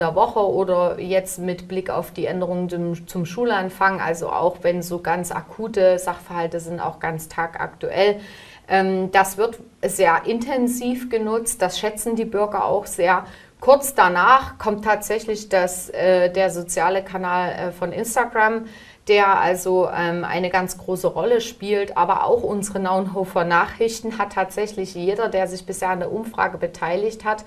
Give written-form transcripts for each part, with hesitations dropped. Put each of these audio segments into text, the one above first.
der Woche oder jetzt mit Blick auf die Änderungen zum Schulanfang, also auch wenn so ganz akute Sachverhalte sind, auch ganz tagaktuell. Das wird sehr intensiv genutzt, das schätzen die Bürger auch sehr. Kurz danach kommt tatsächlich der soziale Kanal von Instagram, der also eine ganz große Rolle spielt, aber auch unsere Naunhofer Nachrichten hat tatsächlich jeder, der sich bisher an der Umfrage beteiligt hat,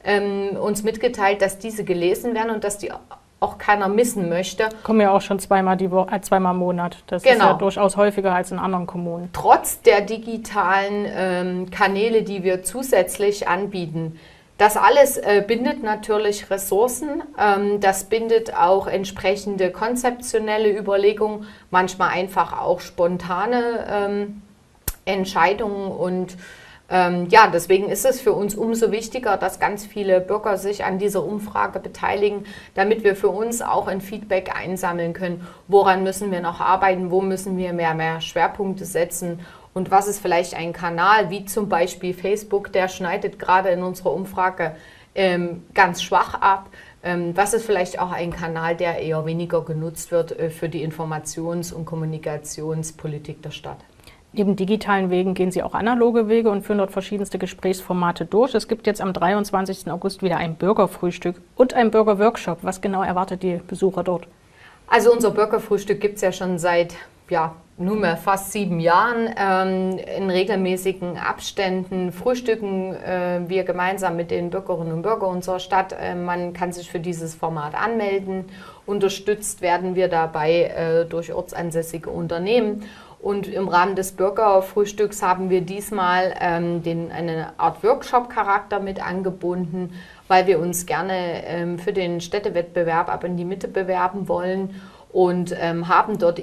uns mitgeteilt, dass diese gelesen werden und dass die auch keiner missen möchte. Kommen ja auch schon zweimal im Monat. Das ist ja durchaus häufiger als in anderen Kommunen. Trotz der digitalen Kanäle, die wir zusätzlich anbieten, das alles bindet natürlich Ressourcen, das bindet auch entsprechende konzeptionelle Überlegungen, manchmal einfach auch spontane Entscheidungen und deswegen ist es für uns umso wichtiger, dass ganz viele Bürger sich an dieser Umfrage beteiligen, damit wir für uns auch ein Feedback einsammeln können. Woran müssen wir noch arbeiten? Wo müssen wir mehr Schwerpunkte setzen? Und was ist vielleicht ein Kanal, wie zum Beispiel Facebook, der schneidet gerade in unserer Umfrage ganz schwach ab. Was ist vielleicht auch ein Kanal, der eher weniger genutzt wird für die Informations- und Kommunikationspolitik der Stadt? Neben digitalen Wegen gehen Sie auch analoge Wege und führen dort verschiedenste Gesprächsformate durch. Es gibt jetzt am 23. August wieder ein Bürgerfrühstück und ein Bürgerworkshop. Was genau erwartet die Besucher dort? Also unser Bürgerfrühstück gibt es ja schon seit nunmehr fast 7 Jahren. In regelmäßigen Abständen frühstücken wir gemeinsam mit den Bürgerinnen und Bürgern unserer Stadt. Man kann sich für dieses Format anmelden. Unterstützt werden wir dabei durch ortsansässige Unternehmen. Und im Rahmen des Bürgerfrühstücks haben wir diesmal eine Art Workshop-Charakter mit angebunden, weil wir uns gerne für den Städtewettbewerb Ab in die Mitte bewerben wollen und haben dort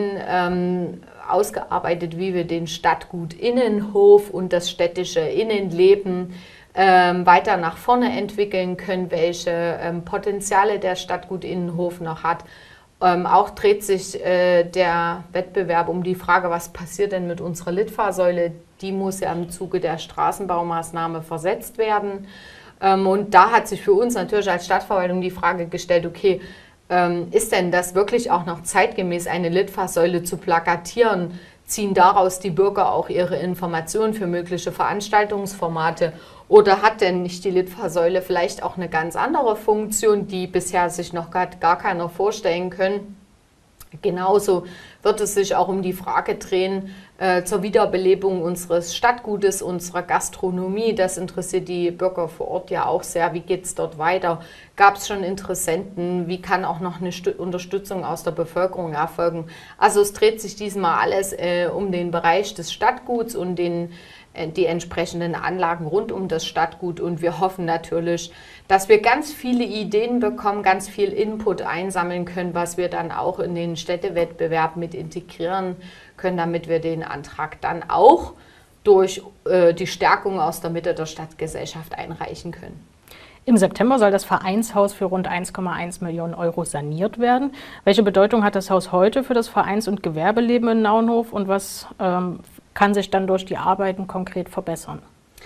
Ideen ausgearbeitet, wie wir den Stadtgut Innenhof und das städtische Innenleben weiter nach vorne entwickeln können, welche Potenziale der Stadtgut Innenhof noch hat. Auch dreht sich der Wettbewerb um die Frage, was passiert denn mit unserer Litfaßsäule? Die muss ja im Zuge der Straßenbaumaßnahme versetzt werden. Und da hat sich für uns natürlich als Stadtverwaltung die Frage gestellt, okay, ist denn das wirklich auch noch zeitgemäß, eine Litfaßsäule zu plakatieren? Ziehen daraus die Bürger auch ihre Informationen für mögliche Veranstaltungsformate? Oder hat denn nicht die Litfaßsäule vielleicht auch eine ganz andere Funktion, die bisher sich noch gar keiner vorstellen können? Genauso wird es sich auch um die Frage drehen zur Wiederbelebung unseres Stadtgutes, unserer Gastronomie. Das interessiert die Bürger vor Ort ja auch sehr. Wie geht es dort weiter? Gab es schon Interessenten? Wie kann auch noch eine Unterstützung aus der Bevölkerung erfolgen? Also es dreht sich diesmal alles um den Bereich des Stadtguts und die entsprechenden Anlagen rund um das Stadtgut. Und wir hoffen natürlich, dass wir ganz viele Ideen bekommen, ganz viel Input einsammeln können, was wir dann auch in den Städtewettbewerb mit integrieren können, damit wir den Antrag dann auch durch die Stärkung aus der Mitte der Stadtgesellschaft einreichen können. Im September soll das Vereinshaus für rund 1,1 Millionen Euro saniert werden. Welche Bedeutung hat das Haus heute für das Vereins- und Gewerbeleben in Naunhof und was kann sich dann durch die Arbeiten konkret verbessern?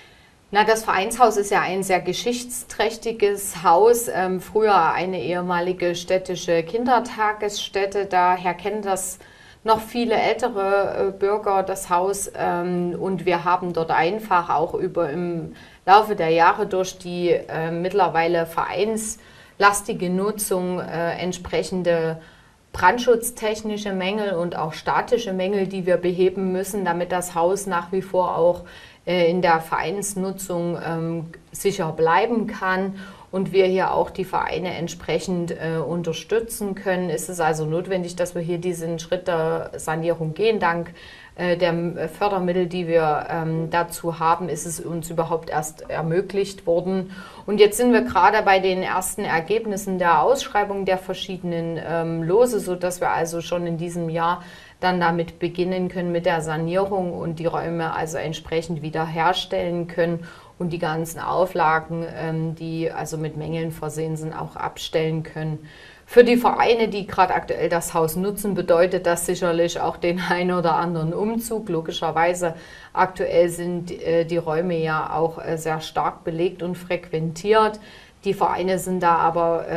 Das Vereinshaus ist ja ein sehr geschichtsträchtiges Haus, früher eine ehemalige städtische Kindertagesstätte, daher kennen das noch viele ältere Bürger, das Haus, und wir haben dort einfach auch im Laufe der Jahre durch die mittlerweile vereinslastige Nutzung entsprechende brandschutztechnische Mängel und auch statische Mängel, die wir beheben müssen, damit das Haus nach wie vor auch in der Vereinsnutzung sicher bleiben kann und wir hier auch die Vereine entsprechend unterstützen können. Ist es also notwendig, dass wir hier diesen Schritt der Sanierung gehen. Dank der Fördermittel, die wir dazu haben, ist es uns überhaupt erst ermöglicht worden. Und jetzt sind wir gerade bei den ersten Ergebnissen der Ausschreibung der verschiedenen Lose, sodass wir also schon in diesem Jahr dann damit beginnen können mit der Sanierung und die Räume also entsprechend wiederherstellen können und die ganzen Auflagen, die also mit Mängeln versehen sind, auch abstellen können. Für die Vereine, die gerade aktuell das Haus nutzen, bedeutet das sicherlich auch den einen oder anderen Umzug. Logischerweise aktuell sind die Räume ja auch sehr stark belegt und frequentiert. Die Vereine sind da aber